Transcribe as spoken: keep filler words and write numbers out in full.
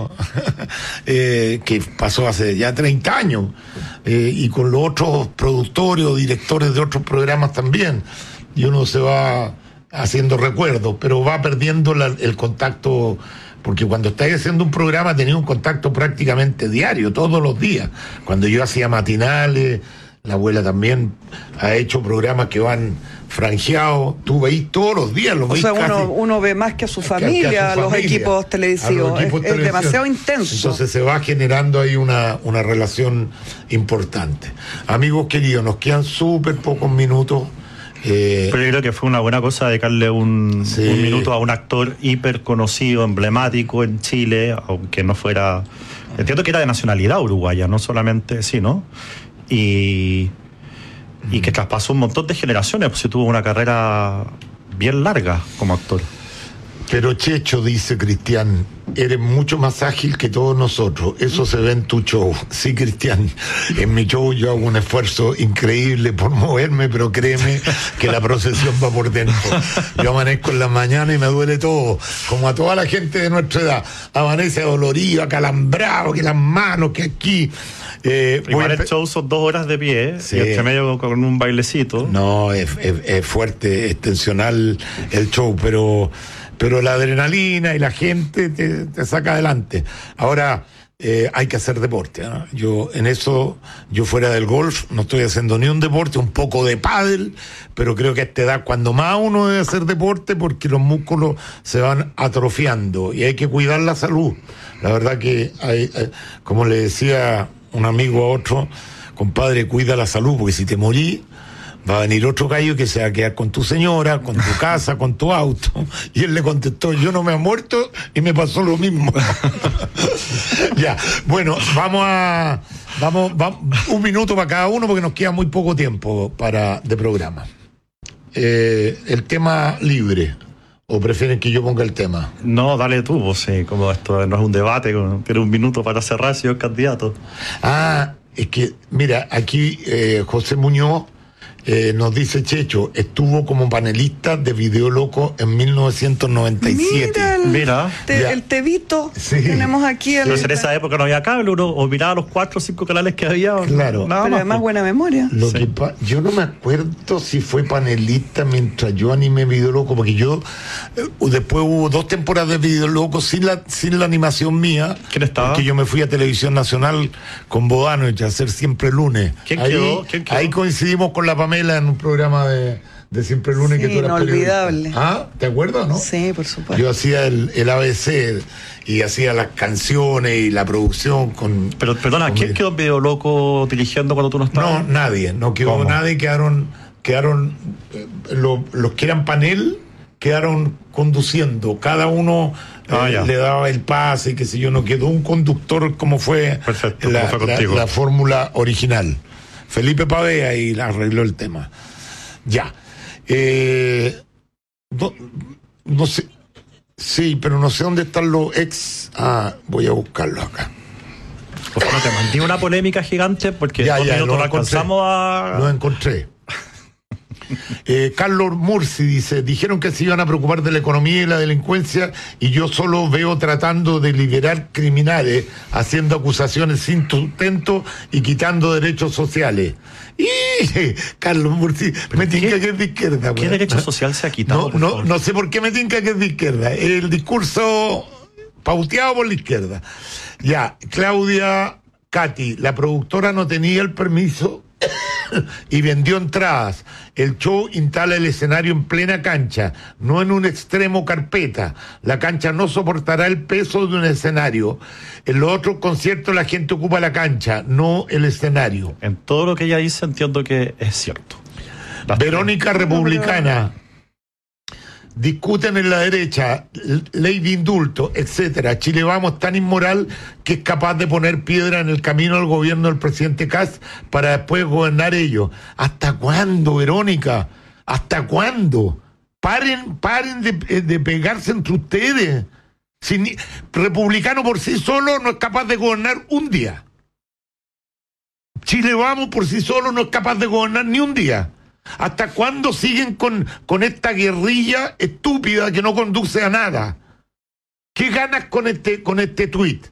años, eh, que pasó hace ya treinta años, eh, y con los otros productores o directores de otros programas también, y uno se va haciendo recuerdos, pero va perdiendo la, el contacto, porque cuando estáis haciendo un programa tenía un contacto prácticamente diario, todos los días. Cuando yo hacía matinales, la abuela también ha hecho programas que van franjeados, tú veis todos los días, los o veis sea, casi, uno, uno ve más que a su familia, que a, su a los familia, equipos televisivos, los equipos es, es demasiado intenso. Entonces se va generando ahí una, una relación importante. Amigos queridos, nos quedan súper pocos minutos. Eh, Pero yo creo que fue una buena cosa dedicarle un, sí. un minuto a un actor hiper conocido, emblemático en Chile, aunque no fuera... Entiendo que era de nacionalidad uruguaya, no solamente, sí, ¿no? Y, y que traspasó un montón de generaciones, pues tuvo una carrera bien larga como actor. Pero Checho, dice Cristian, eres mucho más ágil que todos nosotros. Eso se ve en tu show. Sí, Cristian, en mi show yo hago un esfuerzo increíble por moverme, pero créeme que la procesión va por dentro. Yo amanezco en la mañana y me duele todo, como a toda la gente de nuestra edad. Amanece dolorido, acalambrado, que las manos, que aquí... Eh, Igual el show son dos horas de pie, sí. Y entre medio con un bailecito. No, es, es, es fuerte, es tensional el show, pero... pero la adrenalina y la gente te, te saca adelante. Ahora, eh, hay que hacer deporte, ¿no? Yo en eso, yo fuera del golf, no estoy haciendo ni un deporte, un poco de pádel, pero creo que a esta edad, cuando más uno debe hacer deporte, porque los músculos se van atrofiando y hay que cuidar la salud. La verdad que, hay, hay, como le decía un amigo a otro, compadre, cuida la salud, porque si te morís, va a venir otro gallo que se va a quedar con tu señora, con tu casa, con tu auto. Y él le contestó, yo no me he muerto y me pasó lo mismo. Ya, bueno, vamos a... Vamos, vamos, un minuto para cada uno porque nos queda muy poco tiempo para de programa. Eh, el tema libre. ¿O prefieren que yo ponga el tema? No, dale tú, pues, sí, como esto no es un debate, tiene un minuto para cerrar, señor candidato. Ah, es que, mira, aquí eh, José Muñoz Eh, nos dice Checho, estuvo como panelista de Video Loco en mil novecientos noventa y siete. Mira, el, Mira. Te, el tebito sí. que tenemos aquí. El... Pero en esa época no había cable, uno o miraba los cuatro o cinco canales que había. Claro. Nada Pero más, además buena memoria. Lo sí. que pa- yo no me acuerdo si fue panelista mientras yo animé Video Loco, porque yo eh, después hubo dos temporadas de Video Loco sin la, sin la animación mía. ¿Quién estaba? Porque yo me fui a Televisión Nacional con Bodano y a hacer Siempre Lunes. ¿Quién ahí, quedó? ¿Quién quedó? Ahí coincidimos con la Pamela en un programa de, de Siempre Lunes, sí, que tú eras inolvidable. periodista. Ah, ¿te acuerdas, no? Sí, por supuesto. Yo hacía el, el A B C y hacía las canciones y la producción con... Pero perdona, con ¿quién mi... quedó en Video Loco dirigiendo cuando tú no estabas? No, nadie, no quedó ¿Cómo? nadie, quedaron, quedaron eh, lo, los que eran panel quedaron conduciendo, cada uno ah, eh, le daba el pase y qué sé yo, no quedó un conductor como fue Perfecto, la, como fue la, contigo. la fórmula original. Felipe Pavea y arregló el tema. Ya. Eh, no, no sé. Sí, pero no sé dónde están los ex. Ah, voy a buscarlos acá. Pues no te mantiene una polémica gigante porque ya, ya, no alcanzamos a... Lo encontré. Eh, Carlos Murci dice, dijeron que se iban a preocupar de la economía y la delincuencia y yo solo veo tratando de liberar criminales, haciendo acusaciones sin sustento y quitando derechos sociales. Y Carlos Murci me tinca que es de izquierda. ¿Qué bueno. derecho social se ha quitado? No, no, no sé por qué me tinca que es de izquierda. El discurso pauteado por la izquierda. Ya, Claudia Cati, la productora no tenía el permiso y vendió entradas. El show instala el escenario en plena cancha, no en un extremo carpeta. La cancha no soportará el peso de un escenario. En los otros conciertos la gente ocupa la cancha, no el escenario. En todo lo que ella dice entiendo que es cierto. Las Verónica tres. Republicana. Discuten en la derecha, ley de indulto, etcétera. Chile Vamos tan inmoral que es capaz de poner piedra en el camino al gobierno del presidente Kast para después gobernar ellos. ¿Hasta cuándo, Verónica? ¿Hasta cuándo? Paren, paren de, de pegarse entre ustedes. Si ni, republicano por sí solo no es capaz de gobernar un día. Chile Vamos por sí solo no es capaz de gobernar ni un día. ¿Hasta cuándo siguen con, con esta guerrilla estúpida que no conduce a nada? ¿Qué ganas con este, con este tuit?